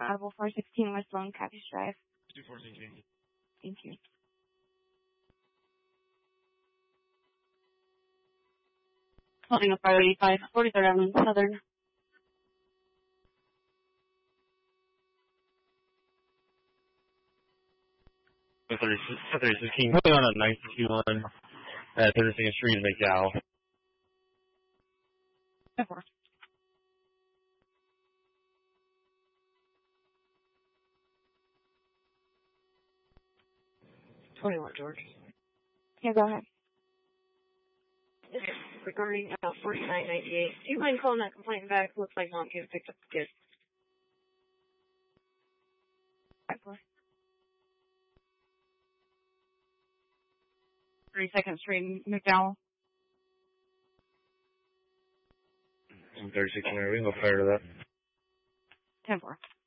Audible 416 West Lone Cottage Drive. 2416. Thank you. Holding up 585, 43rd Avenue Southern. So 3016, putting on a 921 at 32nd Street in McDowell. 10-4. George. Yeah, go ahead. This is regarding 4998. Do you mind calling that complaint back? Looks like mom can't pick up the kid. 5-4. 32nd Street, McDowell. 36 we can go fire to that. 10-4.